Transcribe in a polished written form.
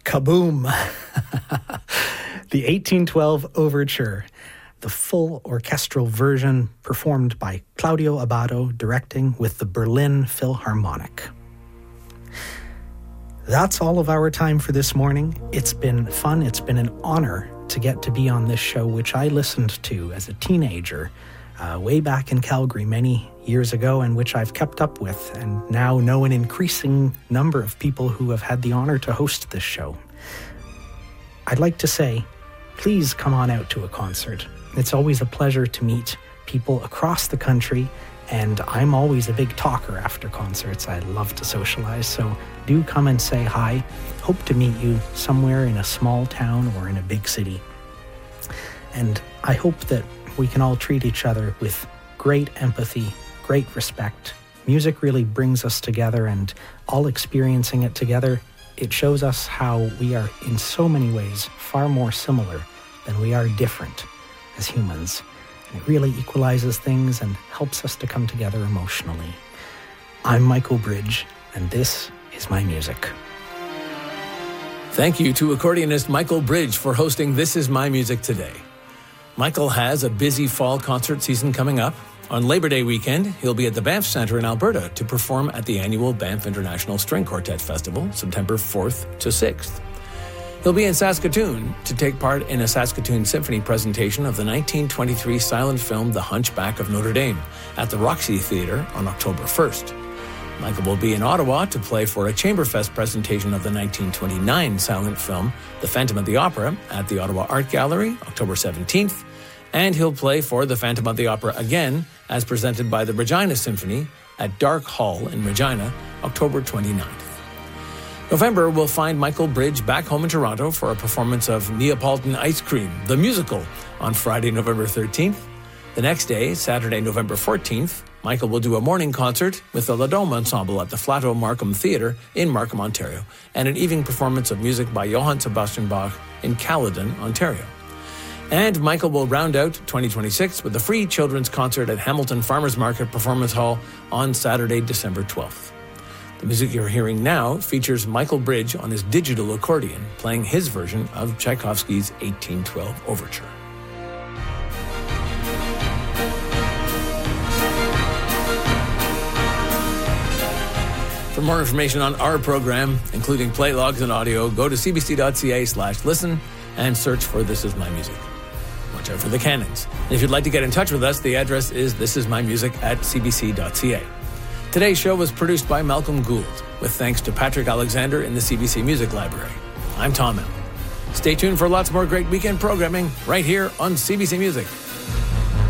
Kaboom! The 1812 Overture, the full orchestral version performed by Claudio Abbado, directing with the Berlin Philharmonic. That's all of our time for this morning. It's been fun. It's been an honor to get to be on this show, which I listened to as a teenager way back in Calgary many years ago, and which I've kept up with and now know an increasing number of people who have had the honor to host this show. I'd like to say, please come on out to a concert. It's always a pleasure to meet people across the country, and I'm always a big talker after concerts. I love to socialize, so do come and say hi. Hope to meet you somewhere in a small town or in a big city. And I hope that we can all treat each other with great empathy, great respect. Music really brings us together, and all experiencing it together, it shows us how we are in so many ways far more similar than we are different as humans. And it really equalizes things and helps us to come together emotionally. I'm Michael Bridge, and this is my music. Thank you to accordionist Michael Bridge for hosting This Is My Music today. Michael has a busy fall concert season coming up. On Labor Day weekend, he'll be at the Banff Centre in Alberta to perform at the annual Banff International String Quartet Festival, September 4th to 6th. He'll be in Saskatoon to take part in a Saskatoon Symphony presentation of the 1923 silent film The Hunchback of Notre Dame at the Roxy Theatre on October 1st. Michael will be in Ottawa to play for a Chamberfest presentation of the 1929 silent film The Phantom of the Opera at the Ottawa Art Gallery, October 17th, and he'll play for The Phantom of the Opera again as presented by the Regina Symphony at Dark Hall in Regina, October 29th. November will find Michael Bridge back home in Toronto for a performance of Neapolitan Ice Cream, the musical, on Friday, November 13th. The next day, Saturday, November 14th, Michael will do a morning concert with the La Dome Ensemble at the Flato Markham Theatre in Markham, Ontario, and an evening performance of music by Johann Sebastian Bach in Caledon, Ontario. And Michael will round out 2026 with a free children's concert at Hamilton Farmers Market Performance Hall on Saturday, December 12th. The music you're hearing now features Michael Bridge on his digital accordion, playing his version of Tchaikovsky's 1812 Overture. For more information on our program, including play logs and audio, go to cbc.ca/listen and search for This Is My Music. Watch out for the cannons. And if you'd like to get in touch with us, the address is thisismymusic@cbc.ca. Today's show was produced by Malcolm Gould, with thanks to Patrick Alexander in the CBC Music Library. I'm Tom Allen. Stay tuned for lots more great weekend programming right here on CBC Music.